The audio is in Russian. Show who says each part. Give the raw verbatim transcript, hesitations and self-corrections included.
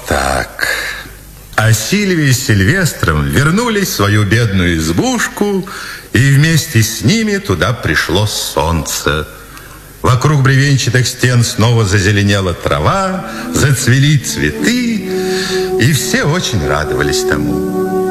Speaker 1: так. А Сильвия с Сильвестром вернулись в свою бедную избушку, и вместе с ними туда пришло солнце. Вокруг бревенчатых стен снова зазеленела трава, зацвели цветы, и все очень радовались тому.